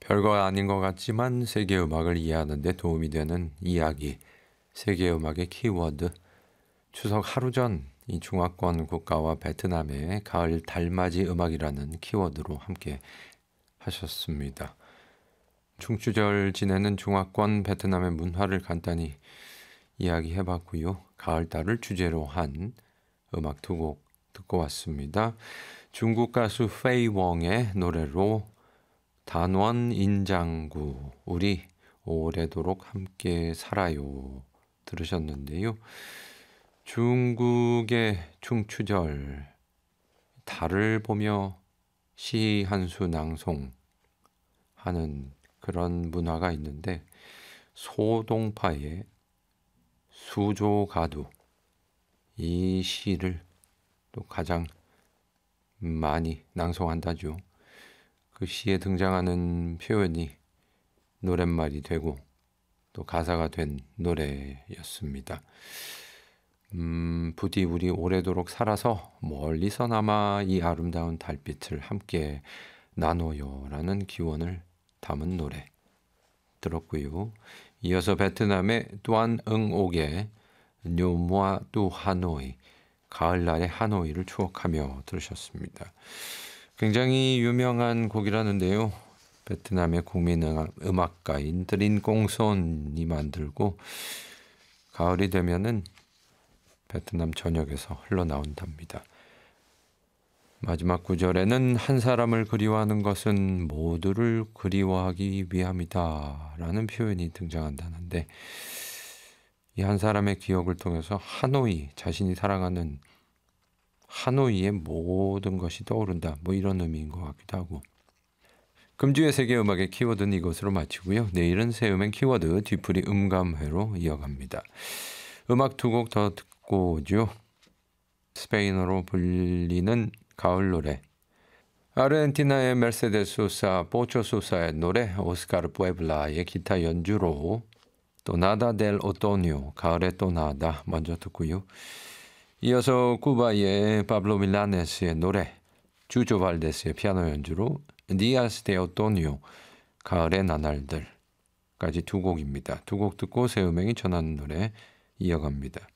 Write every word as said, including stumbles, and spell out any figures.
별거 아닌 것 같지만 세계 음악을 이해하는 데 도움이 되는 이야기, 세계 음악의 키워드. 추석 하루 전 이 중화권 국가와 베트남의 가을 달맞이 음악이라는 키워드로 함께 하셨습니다. 중추절 지내는 중화권 베트남의 문화를 간단히 이야기해봤고요. 가을달을 주제로 한 음악 두 곡 듣고 왔습니다. 중국 가수 페이웡의 노래로 단원 인장구 우리 오래도록 함께 살아요 들으셨는데요. 중국의 중추절 달을 보며 시 한 수 낭송하는 그런 문화가 있는데 소동파의 수조가두 이 시를 또 가장 많이 낭송한다죠. 그 시에 등장하는 표현이 노랫말이 되고 또 가사가 된 노래였습니다. 음, 부디 우리 오래도록 살아서 멀리서나마 이 아름다운 달빛을 함께 나눠요 라는 기원을 담은 노래 들었고요. 이어서 베트남의 또한 응옥의 뇨모아 뚜 하노이 가을날의 하노이를 추억하며 들으셨습니다. 굉장히 유명한 곡이라는데요. 베트남의 국민 음악가인 드린공손이 만들고 가을이 되면은 베트남 전역에서 흘러나온답니다. 마지막 구절에는 한 사람을 그리워하는 것은 모두를 그리워하기 위함이다 라는 표현이 등장한다는데 이 한 사람의 기억을 통해서 하노이, 자신이 사랑하는 하노이의 모든 것이 떠오른다. 뭐 이런 의미인 것 같기도 하고. 금주의 세계 음악의 키워드는 이것으로 마치고요. 내일은 새 음의 키워드 뒤풀이 음감회로 이어갑니다. 음악 두 곡 더 듣고 오죠. 스페인어로 불리는 가을 노래. 아르헨티나의 메르세데스 소사, 포초 소사의 노래 오스카르 뿌에블라의 기타 연주로 또 나다 델 오토니오, 가을의 또 나다 먼저 듣고요. 이어서 쿠바의 파블로 밀라네스의 노래 주조 발데스의 피아노 연주로 디아스 데 오토니오, 가을의 나날들까지 두 곡입니다. 두 곡 듣고 새 음악이 전하는 노래 이어갑니다.